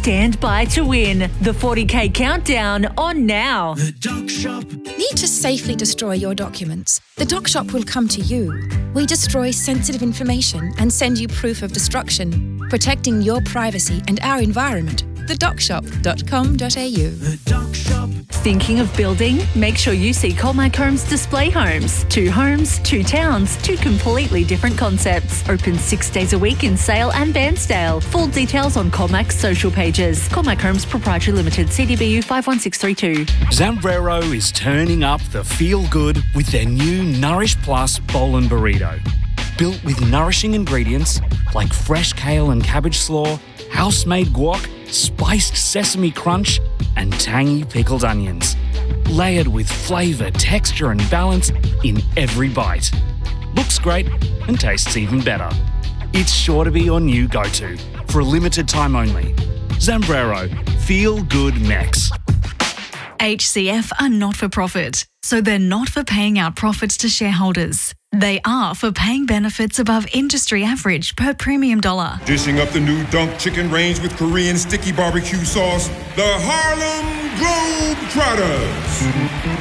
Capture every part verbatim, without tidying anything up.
Stand by to win. The forty K Countdown on now. The Doc Shop. Need to safely destroy your documents? The Doc Shop will come to you. We destroy sensitive information and send you proof of destruction, protecting your privacy and our environment. the doc shop dot com dot a u. The Doc Shop. Thinking of building? Make sure you see Colmac Homes Display Homes. Two homes, two towns, two completely different concepts. Open six days a week in Sale and Bairnsdale. Full details on Colmac's social pages. Colmac Homes Proprietary Limited, C D B U five one six three two. Zambrero is turning up the feel-good with their new Nourish Plus Bowl and Burrito. Built with nourishing ingredients like fresh kale and cabbage slaw, house-made guac, spiced sesame crunch, and tangy pickled onions. Layered with flavour, texture and balance in every bite. Looks great and tastes even better. It's sure to be your new go-to for a limited time only. Zambrero, feel good Mex. H C F are not for profit, so they're not for paying out profits to shareholders. They are for paying benefits above industry average per premium dollar. Dishing up the new Dunk Chicken range with Korean sticky barbecue sauce, the Harlem Globetrotters.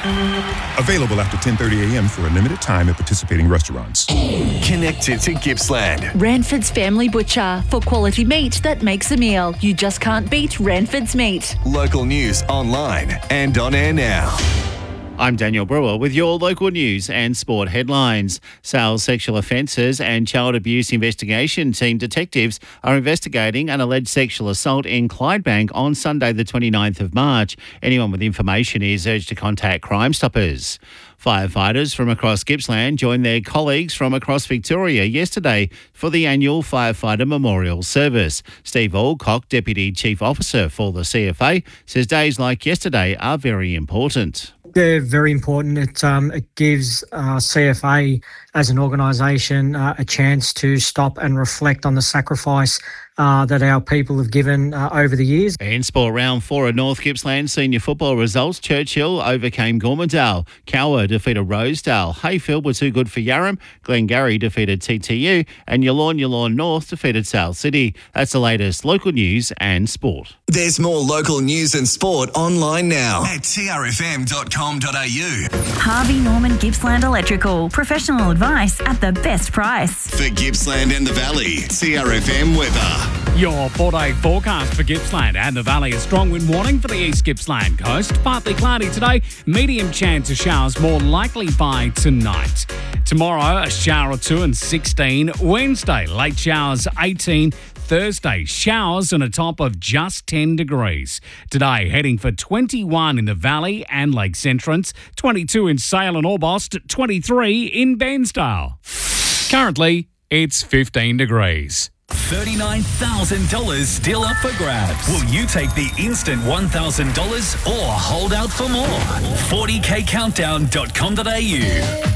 Available after ten thirty a.m. for a limited time at participating restaurants. Connected to Gippsland. Ranford's Family Butcher. For quality meat that makes a meal. You just can't beat Ranford's meat. Local news online and on air now. I'm Daniel Brewer with your local news and sport headlines. Sales Sexual Offences and Child Abuse Investigation Team detectives are investigating an alleged sexual assault in Clydebank on Sunday the twenty-ninth of March. Anyone with information is urged to contact Crime Stoppers. Firefighters from across Gippsland joined their colleagues from across Victoria yesterday for the annual Firefighter Memorial Service. Steve Alcock, Deputy Chief Officer for the C F A, says days like yesterday are very important. They're very important. It, um, it gives uh, C F A as an organisation uh, a chance to stop and reflect on the sacrifice uh, that our people have given uh, over the years. In sport, round four of North Gippsland senior football results. Churchill overcame Gormandale. Cower defeated Rosedale. Hayfield were too good for Yarram. Glengarry defeated T T U. And Yallourn Yallourn North defeated South City. That's the latest local news and sport. There's more local news and sport online now at t r f m dot com dot a u. Harvey Norman Gippsland Electrical. Professional advice at the best price. For Gippsland and the Valley, T R F M weather. Your four-day forecast for Gippsland and the Valley. A strong wind warning for the East Gippsland coast. Partly cloudy today. Medium chance of showers more likely by tonight. Tomorrow, a shower or two and sixteen. Wednesday, late showers eighteen. Thursday, showers and a top of just ten degrees. Today, heading for twenty-one in the Valley and Lakes Entrance, twenty-two in Sale and Orbost, twenty-three in Bairnsdale. Currently, it's fifteen degrees. thirty-nine thousand dollars still up for grabs. Will you take the instant one thousand dollars or hold out for more? forty k countdown dot com dot a u.